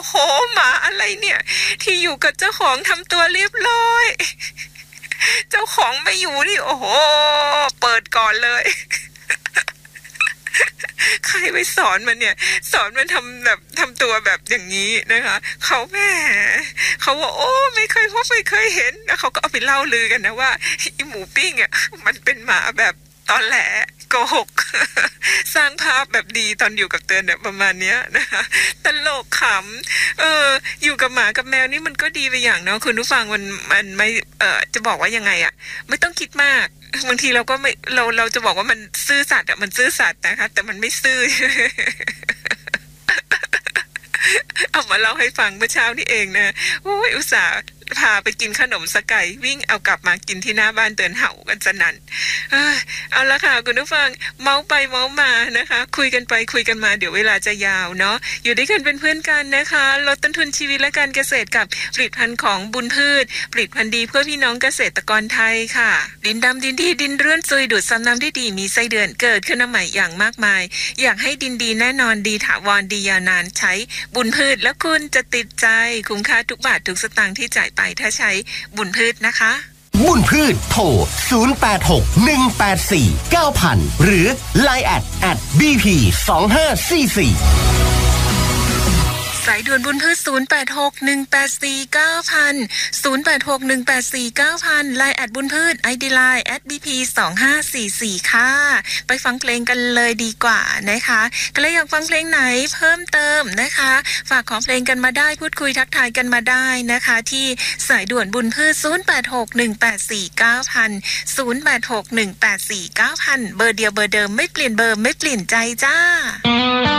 โหหมาอะไรเนี่ยที่อยู่กับเจ้าของทำตัวเรียบร้อยเจ้าของไม่อยู่นี่โอ้โหเปิดก่อนเลยใครไปสอนมันเนี่ยสอนมันทำตัวแบบอย่างนี้นะคะเขาแม่เขาว่าโอ้ไม่เคยเห็นแล้วเขาก็เอาไปเล่าลือกันนะว่าอีหมูปิ้งอ่ะมันเป็นหมาแบบตอนแหลโกหกสร้างภาพแบบดีตอนอยู่กับเตือนเนี่ยประมาณเนี้ยนะคะตลกขำอยู่กับหมากับแมวนี่มันก็ดีไปอย่างเนาะคุณผู้ฟังมันไม่จะบอกว่ายังไงอ่ะไม่ต้องคิดมากบางทีเราก็ไม่เราจะบอกว่ามันซื่อสัตย์อ่ะมันซื่อสัตย์นะคะแต่มันไม่ซื่อ เอามาเล่าให้ฟังเมื่อเช้านี่เองนะโอ้ยอุตส่าห์พาไปกินขนมสไก่วิ่งเอากลับมากินที่หน้าบ้านเตือนเห่ากันสนั่นเอาละค่ะคุณผู้ฟังเมาไปเมามานะคะคุยกันไปคุยกันมาเดี๋ยวเวลาจะยาวเนาะอยู่ด้วยกันเป็นเพื่อนกันนะคะลดต้นทุนชีวิตและการเกษตรกับผลิตภัณฑ์ของบุญพืชผลิตภัณฑ์ดีเพื่อพี่น้องเกษตรกรไทยค่ะดินดำดินดีดินเรื่อนซุยดูดซ้ำน้ำได้ดีมีไส้เดือนเกิดขึ้นใหม่อย่างมากมายอยากให้ดินดีแน่นอนดีถาวรดียาวนานใช้บุญพืชแล้วคุณจะติดใจคุ้มค่าทุกบาททุกสตางค์ที่จ่ายไปถ้าใช้บุญพืชนะคะบุญพืชโทร0861849000หรือ Line @bp2544 สายด่วนบุญพืช0861849000 ไลน์@บุญพืช ID Line @bp2544 ค่ะไปฟังเพลงกันเลยดีกว่านะคะก็เลยอยากฟังเพลงไหนเพิ่มเติมนะคะฝากขอเพลงกันมาได้พูดคุยทักทายกันมาได้นะคะที่สายด่วนบุญพืช0861849000 0861849000เบอร์เดียวเบอร์เดิมไม่เปลี่ยนเบอร์ไม่เปลี่ยนใจจ้า